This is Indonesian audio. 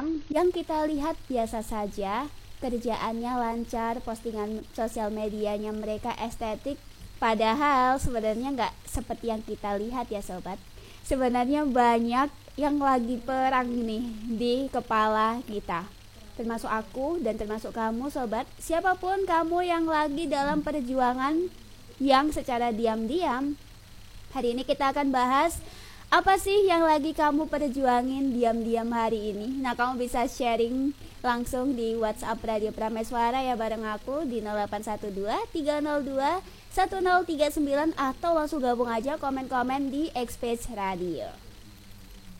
orang yang kita lihat biasa saja, kerjaannya lancar, postingan sosial medianya mereka estetik, padahal sebenarnya nggak seperti yang kita lihat ya sobat. Sebenarnya banyak yang lagi perang nih di kepala kita, termasuk aku dan termasuk kamu sobat. Siapapun kamu yang lagi dalam perjuangan yang secara diam-diam, hari ini kita akan bahas apa sih yang lagi kamu perjuangin diam-diam hari ini. Nah, kamu bisa sharing langsung di WhatsApp Radio Prameswara ya bareng aku di 0812 302 1039 atau langsung gabung aja komen-komen di X-Page Radio.